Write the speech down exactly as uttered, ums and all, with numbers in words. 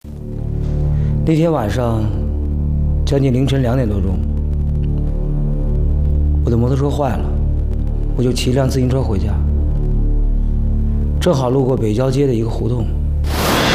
那天晚上将近凌晨两点多钟，我的摩托车坏了，我就骑辆自行车回家，正好路过北郊街的一个胡同。